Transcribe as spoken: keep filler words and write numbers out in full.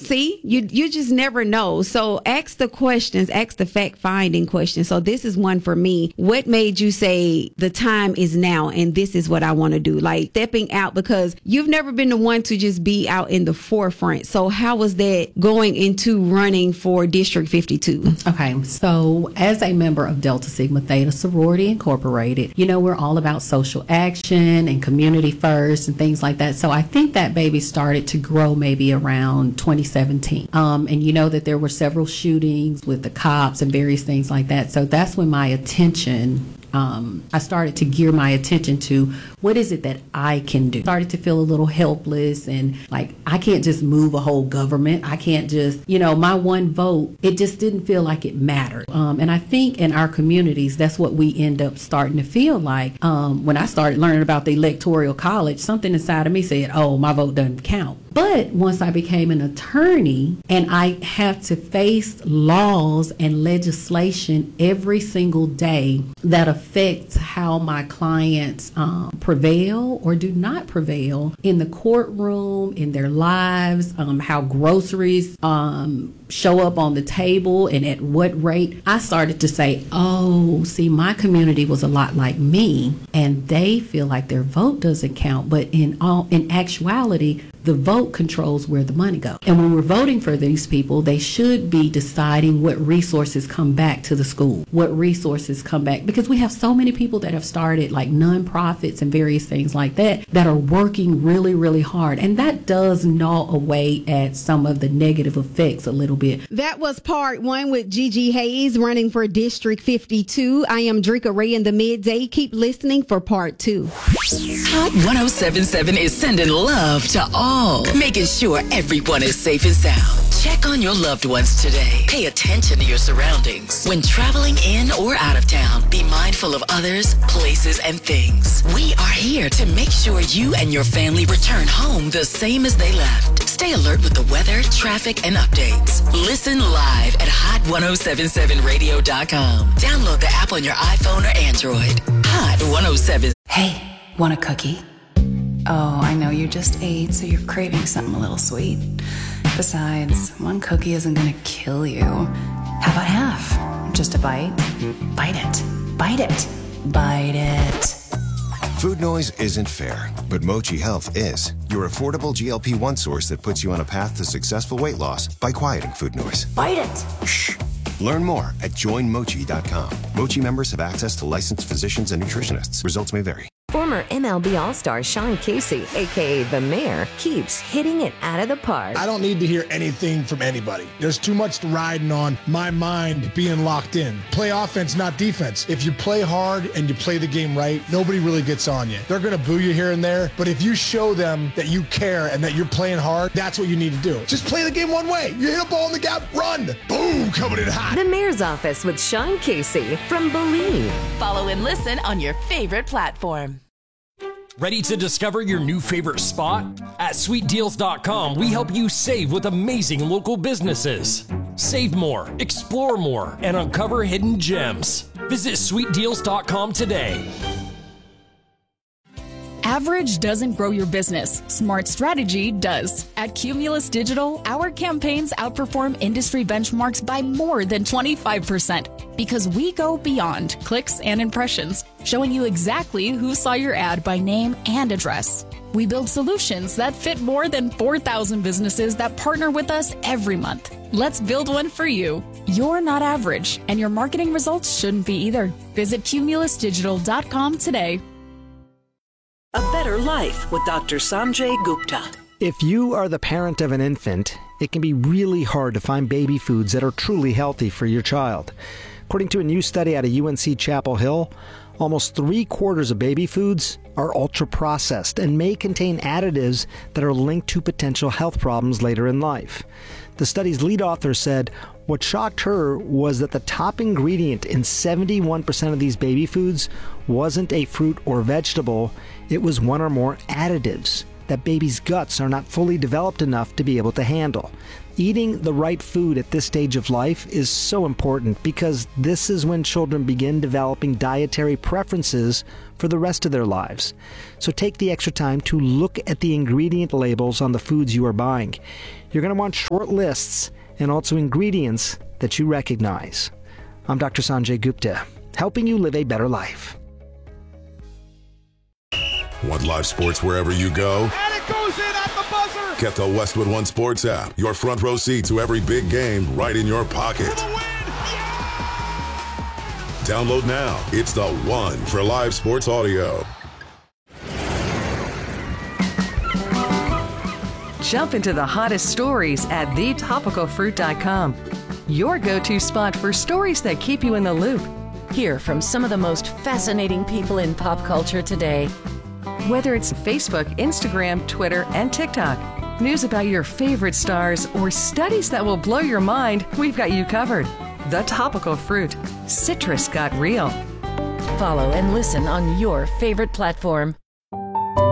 See, you you just never know. So ask the questions, ask the fact-finding questions. So this is one for me. What made you say the time is now and this is what I want to do? Like stepping out, because you've never been the one to just be out in the forefront. So how was that going into running for District fifty-two? Okay, so as a member of Delta Sigma Theta Sorority Incorporated, you know, we're all about social action and community first and things like that. So I think that baby started to grow maybe around twenty seventeen. Um, and you know that there were several shootings with the cops and various things like that. So that's when my attention Um, I started to gear my attention to what is it that I can do. Started to feel a little helpless and like I can't just move a whole government. I can't just, you know, my one vote, it just didn't feel like it mattered. Um, and I think in our communities, that's what we end up starting to feel like. Um, when I started learning about the Electoral College, something inside of me said, oh, my vote doesn't count. But once I became an attorney and I have to face laws and legislation every single day that affects how my clients um, prevail or do not prevail in the courtroom, in their lives, um, how groceries um, show up on the table and at what rate, I started to say, oh, see, my community was a lot like me and they feel like their vote doesn't count. But in all, in actuality, the vote controls where the money goes. And when we're voting for these people, they should be deciding what resources come back to the school, what resources come back, because we have so many people that have started like nonprofits and various things like that that are working really, really hard. And that does gnaw away at some of the negative effects a little bit. That was part one with Gigi Hayes running for District fifty-two. I am Drika Ray in the midday. Keep listening for part two. Hot one oh seven point seven is sending love to all, making sure everyone is safe and sound. Check on your loved ones today. Pay attention to your surroundings. When traveling in or out of town, be mindful of others, places, and things. We are here to make sure you and your family return home the same as they left. Stay alert with the weather, traffic, and updates. Listen live at hot ten seventy-seven radio dot com. Download the app on your iPhone or Android. Hot one oh seven. Hey, want a cookie? Oh, I know you just ate, so you're craving something a little sweet. Besides, one cookie isn't gonna kill you. How about half? Just a bite? Bite it. Bite it. Bite it. Food noise isn't fair, but Mochi Health is. Your affordable G L P one source that puts you on a path to successful weight loss by quieting food noise. Bite it. Shh. Learn more at join mochi dot com. Mochi members have access to licensed physicians and nutritionists. Results may vary. Former M L B All-Star Sean Casey, a k a. The Mayor, keeps hitting it out of the park. I don't need to hear anything from anybody. There's too much riding on my mind being locked in. Play offense, not defense. If you play hard and you play the game right, nobody really gets on you. They're going to boo you here and there, but if you show them that you care and that you're playing hard, that's what you need to do. Just play the game one way. You hit a ball in the gap, run. Boom, coming in hot. The Mayor's Office with Sean Casey from Believe. Follow and listen on your favorite platform. Ready to discover your new favorite spot? At sweet deals dot com, we help you save with amazing local businesses. Save more, explore more, and uncover hidden gems. Visit sweet deals dot com today. Average doesn't grow your business. Smart strategy does. At Cumulus Digital, our campaigns outperform industry benchmarks by more than twenty-five percent because we go beyond clicks and impressions, showing you exactly who saw your ad by name and address. We build solutions that fit more than four thousand businesses that partner with us every month. Let's build one for you. You're not average, and your marketing results shouldn't be either. Visit cumulus digital dot com today. A Better Life with Doctor Sanjay Gupta. If you are the parent of an infant, it can be really hard to find baby foods that are truly healthy for your child. According to a new study out of U N C Chapel Hill, almost three quarters of baby foods are ultra-processed and may contain additives that are linked to potential health problems later in life. The study's lead author said what shocked her was that the top ingredient in seventy-one percent of these baby foods wasn't a fruit or vegetable, it was one or more additives. that babies' guts are not fully developed enough to be able to handle. Eating the right food at this stage of life is so important because this is when children begin developing dietary preferences for the rest of their lives. So take the extra time to look at the ingredient labels on the foods you are buying. You're going to want short lists and also ingredients that you recognize. I'm Doctor Sanjay Gupta, helping you live a better life. Want live sports wherever you go? And it goes in at the buzzer! Get the Westwood One Sports app. Your front row seat to every big game right in your pocket. Download now. It's the one for live sports audio. Jump into the hottest stories at the topical fruit dot com. Your go-to spot for stories that keep you in the loop. Hear from some of the most fascinating people in pop culture today. Whether it's Facebook, Instagram, Twitter, and TikTok, news about your favorite stars, or studies that will blow your mind, we've got you covered. The Topical Fruit. Citrus got real. Follow and listen on your favorite platform.